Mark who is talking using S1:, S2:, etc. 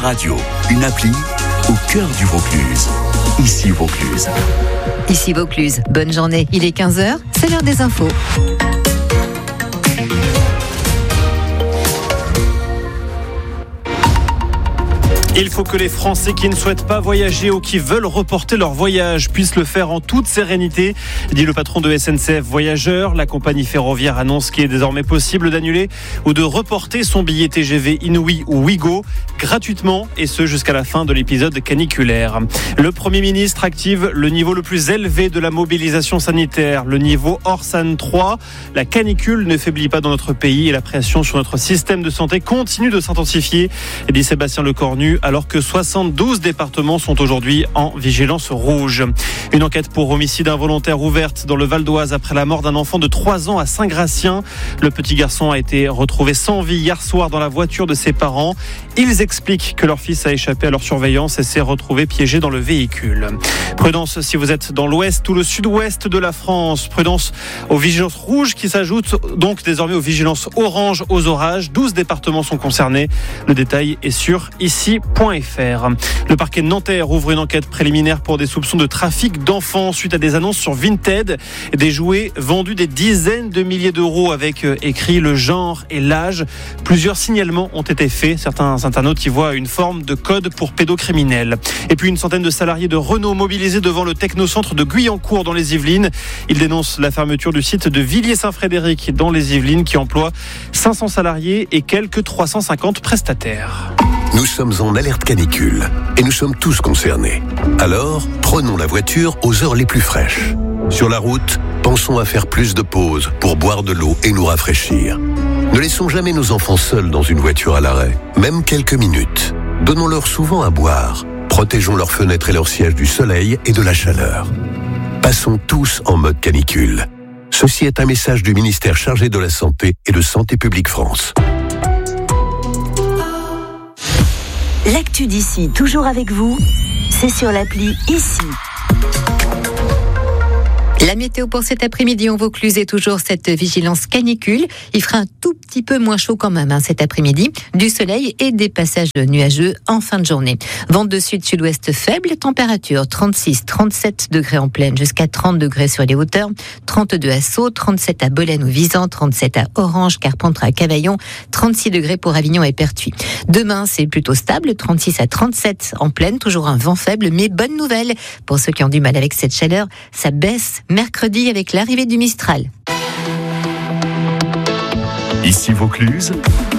S1: Radio, une appli au cœur du Vaucluse. Ici Vaucluse.
S2: Ici Vaucluse. Bonne journée. Il est 15h, c'est l'heure des infos.
S3: Il faut que les Français qui ne souhaitent pas voyager ou qui veulent reporter leur voyage puissent le faire en toute sérénité, dit le patron de SNCF Voyageurs. La compagnie ferroviaire annonce qu'il est désormais possible d'annuler ou de reporter son billet TGV Inouï ou Ouigo gratuitement, et ce jusqu'à la fin de l'épisode caniculaire. Le Premier ministre active le niveau le plus élevé de la mobilisation sanitaire, le niveau Orsan 3. La canicule ne faiblit pas dans notre pays et la pression sur notre système de santé continue de s'intensifier, dit Sébastien Lecornu, alors que 72 départements sont aujourd'hui en vigilance rouge. Une enquête pour homicide involontaire ouverte dans le Val d'Oise après la mort d'un enfant de 3 ans à Saint-Gratien. Le petit garçon a été retrouvé sans vie hier soir dans la voiture de ses parents. Ils expliquent que leur fils a échappé à leur surveillance et s'est retrouvé piégé dans le véhicule. Prudence si vous êtes dans l'ouest ou le sud-ouest de la France. Prudence aux vigilances rouges qui s'ajoutent donc désormais aux vigilances orange aux orages. 12 départements sont concernés. Le détail est sur ici.fr. Le parquet de Nanterre ouvre une enquête préliminaire pour des soupçons de trafic d'enfants suite à des annonces sur Vinted. Des jouets vendus des dizaines de milliers d'euros avec écrit le genre et l'âge. Plusieurs signalements ont été faits. Certains internautes y voient une forme de code pour pédocriminels. Et puis une centaine de salariés de Renault mobilisés devant le technocentre de Guyancourt dans les Yvelines. Ils dénoncent la fermeture du site de Villiers-Saint-Frédéric dans les Yvelines qui emploie 500 salariés et quelques 350 prestataires.
S4: Nous sommes en alerte canicule et nous sommes tous concernés. Alors, prenons la voiture aux heures les plus fraîches. Sur la route, pensons à faire plus de pauses pour boire de l'eau et nous rafraîchir. Ne laissons jamais nos enfants seuls dans une voiture à l'arrêt, même quelques minutes. Donnons-leur souvent à boire. Protégeons leurs fenêtres et leurs sièges du soleil et de la chaleur. Passons tous en mode canicule. Ceci est un message du ministère chargé de la Santé et de Santé publique France.
S5: L'actu d'ici, toujours avec vous, c'est sur l'appli Ici.
S2: La météo pour cet après-midi en Vaucluse est toujours cette vigilance canicule. Il fera un tout petit peu moins chaud quand même cet après-midi. Du soleil et des passages nuageux en fin de journée. Vent de sud-sud-ouest faible, température 36-37 degrés en plaine jusqu'à 30 degrés sur les hauteurs, 32 à Sceaux, 37 à Bolène ou Visan, 37 à Orange, Carpentras, Cavaillon, 36 degrés pour Avignon et Pertuis. Demain, c'est plutôt stable, 36 à 37 en plaine, toujours un vent faible, mais bonne nouvelle pour ceux qui ont du mal avec cette chaleur, ça baisse mercredi avec l'arrivée du Mistral.
S1: Ici Vaucluse,